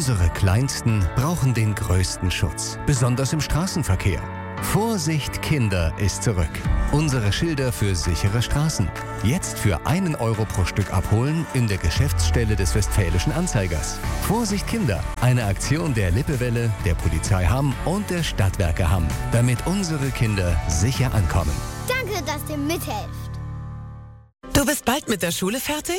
Unsere Kleinsten brauchen den größten Schutz, besonders im Straßenverkehr. Vorsicht, Kinder ist zurück. Unsere Schilder für sichere Straßen. Jetzt für 1 Euro pro Stück abholen in der Geschäftsstelle des Westfälischen Anzeigers. Vorsicht, Kinder. Eine Aktion der Lippewelle, der Polizei Hamm und der Stadtwerke Hamm, damit unsere Kinder sicher ankommen. Danke, dass ihr mithelft. Du bist bald mit der Schule fertig?